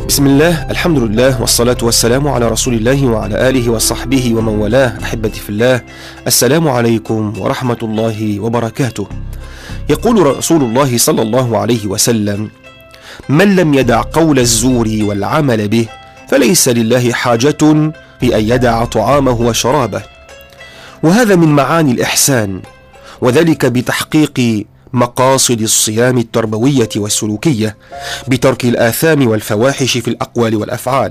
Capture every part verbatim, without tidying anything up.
بسم الله، الحمد لله، والصلاة والسلام على رسول الله وعلى آله وصحبه ومن والاه. أحبتي في الله، السلام عليكم ورحمة الله وبركاته. يقول رسول الله صلى الله عليه وسلم: من لم يدع قول الزور والعمل به فليس لله حاجة في أن يدع طعامه وشرابه. وهذا من معاني الإحسان، وذلك بتحقيق مقاصد الصيام التربوية والسلوكية بترك الآثام والفواحش في الأقوال والأفعال.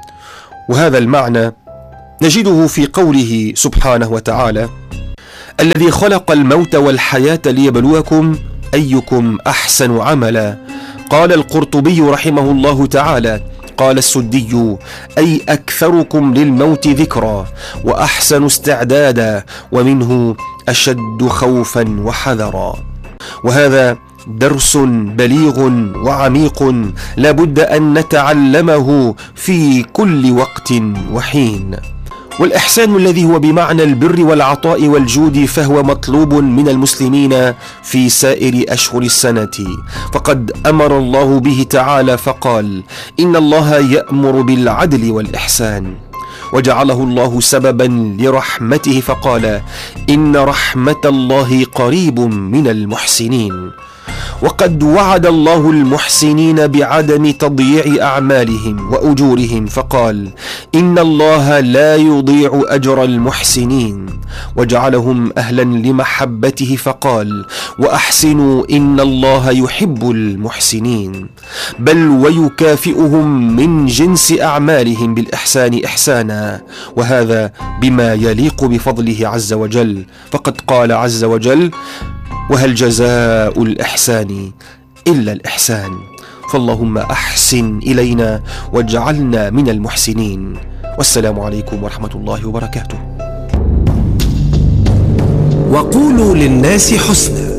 وهذا المعنى نجده في قوله سبحانه وتعالى: الذي خلق الموت والحياة ليبلوكم أيكم أحسن عملا. قال القرطبي رحمه الله تعالى: قال السدي: أي أكثركم للموت ذكرا وأحسن استعدادا ومنه أشد خوفا وحذرا. وهذا درس بليغ وعميق لابد أن نتعلمه في كل وقت وحين. والإحسان الذي هو بمعنى البر والعطاء والجود فهو مطلوب من المسلمين في سائر أشهر السنة، فقد أمر الله به تعالى فقال: إن الله يأمر بالعدل والإحسان، وجعله الله سببا لرحمته فقال: إن رحمة الله قريب من المحسنين. وقد وعد الله المحسنين بعدم تضييع أعمالهم وأجورهم فقال: إن الله لا يضيع أجر المحسنين، وجعلهم أهلا لمحبته فقال: وأحسنوا إن الله يحب المحسنين، بل ويكافئهم من جنس أعمالهم بالإحسان إحسانا، وهذا بما يليق بفضله عز وجل، فقد قال عز وجل: وهل جزاء الإحسان إلا الإحسان. فاللهم أحسن إلينا واجعلنا من المحسنين. والسلام عليكم ورحمة الله وبركاته. وقولوا للناس حسنا